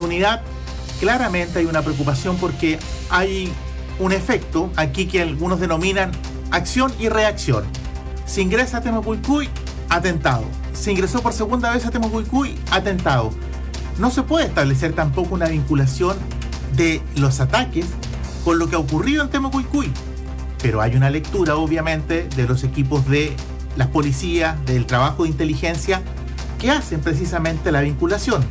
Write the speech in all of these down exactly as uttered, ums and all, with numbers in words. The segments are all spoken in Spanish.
oportunidad, claramente hay una preocupación porque hay un efecto aquí que algunos denominan acción y reacción. Se ingresa a Temocuycuy, atentado. Se ingresó por segunda vez a Temocuycuy, atentado. No se puede establecer tampoco una vinculación de los ataques con lo que ha ocurrido en Temocuycuy. Pero hay una lectura, obviamente, de los equipos de las policías, del trabajo de inteligencia, que hacen precisamente la vinculación.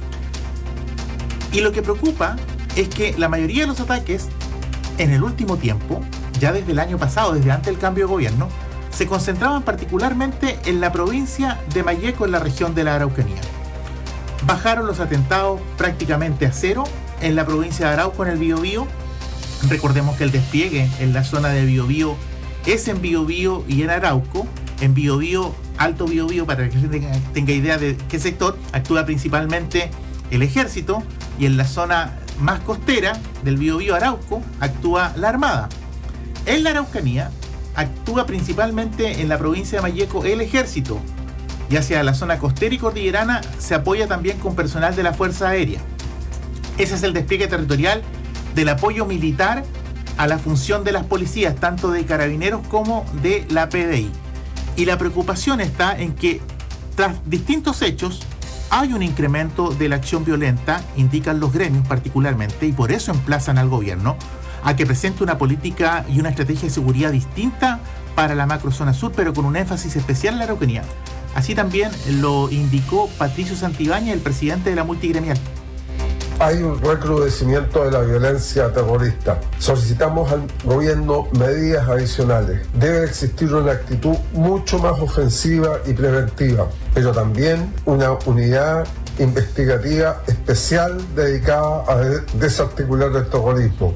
Y lo que preocupa es que la mayoría de los ataques, en el último tiempo, ya desde el año pasado, desde antes del cambio de gobierno, se concentraban particularmente en la provincia de Malleco, en la región de la Araucanía. Bajaron los atentados prácticamente a cero en la provincia de Arauco, en el Biobío. Recordemos que el despliegue en la zona de Biobío es en Biobío y en Arauco. En Biobío, Alto Biobío, para que la gente tenga, tenga idea de qué sector, actúa principalmente el ejército, y en la zona más costera del Biobío Arauco actúa la Armada. En la Araucanía actúa principalmente en la provincia de Malleco el ejército, y hacia la zona costera y cordillerana se apoya también con personal de la Fuerza Aérea. Ese es el despliegue territorial del apoyo militar a la función de las policías, tanto de carabineros como de la P D I. Y la preocupación está en que tras distintos hechos hay un incremento de la acción violenta, indican los gremios particularmente, y por eso emplazan al gobierno a que presente una política y una estrategia de seguridad distinta para la macrozona sur, pero con un énfasis especial en la Araucanía. Así también lo indicó Patricio Santibáñez, el presidente de la multigremial. Hay un recrudecimiento de la violencia terrorista. Solicitamos al gobierno medidas adicionales. Debe existir una actitud mucho más ofensiva y preventiva, pero también una unidad investigativa especial dedicada a desarticular el terrorismo.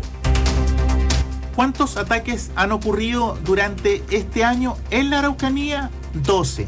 ¿Cuántos ataques han ocurrido durante este año en la Araucanía? doce.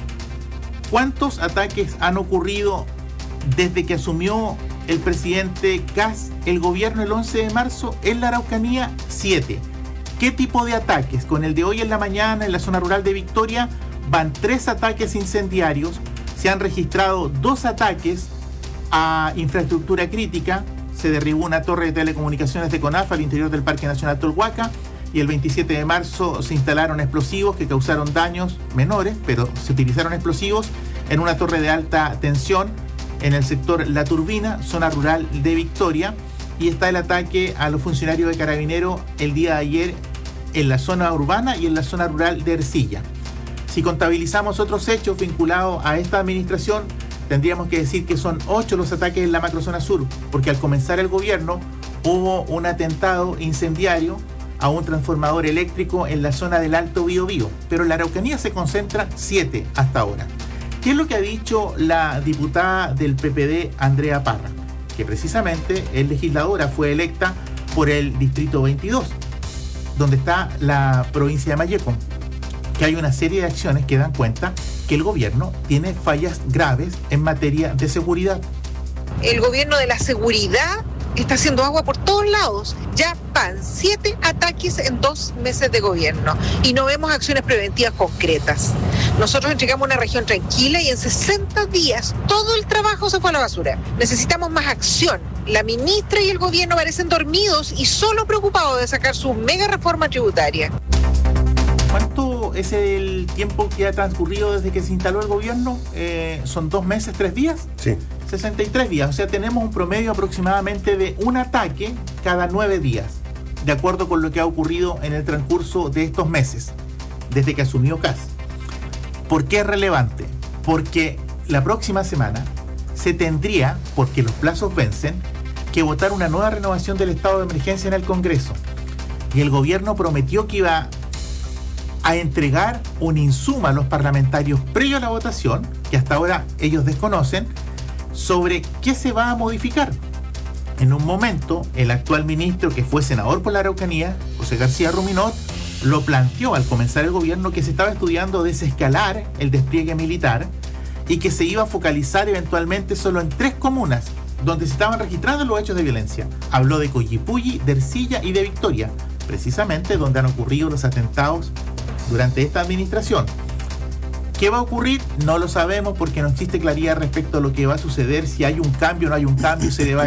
¿Cuántos ataques han ocurrido desde que asumió el presidente Kast el gobierno el once de marzo en la Araucanía? siete. ¿Qué tipo de ataques? Con el de hoy en la mañana en la zona rural de Victoria van tres ataques incendiarios. Se han registrado dos ataques a infraestructura crítica. Se derribó una torre de telecomunicaciones de CONAF al interior del Parque Nacional Tolhuaca, y el veintisiete de marzo se instalaron explosivos que causaron daños menores, pero se utilizaron explosivos en una torre de alta tensión en el sector La Turbina, zona rural de Victoria, y está el ataque a los funcionarios de Carabineros el día de ayer en la zona urbana y en la zona rural de Ercilla. Si contabilizamos otros hechos vinculados a esta administración, tendríamos que decir que son ocho los ataques en la macrozona sur, porque al comenzar el gobierno hubo un atentado incendiario a un transformador eléctrico en la zona del Alto Biobío, pero en la Araucanía se concentran siete hasta ahora. ¿Qué es lo que ha dicho la diputada del P P D, Andrea Parra? Que precisamente es legisladora, fue electa por el Distrito veintidós, donde está la provincia de Malleco, que hay una serie de acciones que dan cuenta que el gobierno tiene fallas graves en materia de seguridad. El gobierno de la seguridad está haciendo agua por todos lados. Ya van siete ataques en dos meses de gobierno y no vemos acciones preventivas concretas. Nosotros entregamos una región tranquila y en sesenta días todo el trabajo se fue a la basura. Necesitamos más acción. La ministra y el gobierno parecen dormidos y solo preocupados de sacar su mega reforma tributaria. ¿Cuánto es el tiempo que ha transcurrido desde que se instaló el gobierno? Eh, ¿Son dos meses, tres días? Sí. sesenta y tres días, o sea, tenemos un promedio aproximadamente de un ataque cada nueve días, de acuerdo con lo que ha ocurrido en el transcurso de estos meses, desde que asumió Kast. ¿Por qué es relevante? Porque la próxima semana se tendría, porque los plazos vencen, que votar una nueva renovación del estado de emergencia en el Congreso. Y el gobierno prometió que iba a entregar un insumo a los parlamentarios previo a la votación, que hasta ahora ellos desconocen, sobre qué se va a modificar. En un momento, el actual ministro, que fue senador por la Araucanía, José García Ruminot, lo planteó al comenzar el gobierno que se estaba estudiando desescalar el despliegue militar y que se iba a focalizar eventualmente solo en tres comunas donde se estaban registrando los hechos de violencia. Habló de Collipulli, de Ercilla y de Victoria, precisamente donde han ocurrido los atentados durante esta administración. ¿Qué va a ocurrir? No lo sabemos porque no existe claridad respecto a lo que va a suceder, si hay un cambio o no hay un cambio, se debe